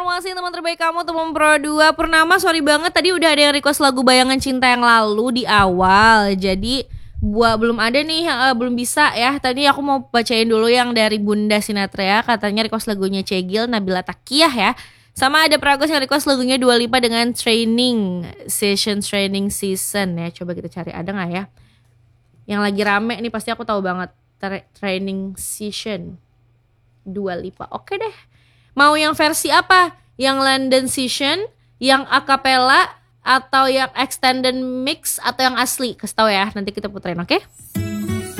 informasi teman terbaik kamu, teman Pro 2 Purnama. Sorry banget tadi udah ada yang request lagu Bayangan Cinta yang lalu di awal. Jadi belum ada nih yang belum bisa ya. Tadi aku mau bacain dulu yang dari Bunda Sinatra ya. Katanya request lagunya Cegil, Nabila Takiyah ya. Sama ada Pragos yang request lagunya Dua Lipa dengan Training Season ya. Coba kita cari ada gak ya yang lagi rame nih, pasti aku tahu banget. Training Season Dua Lipa. Oke deh. Mau yang versi apa? Yang London Session, yang acapella, atau yang extended mix, atau yang asli? Kasih tahu ya, nanti kita puterin, oke?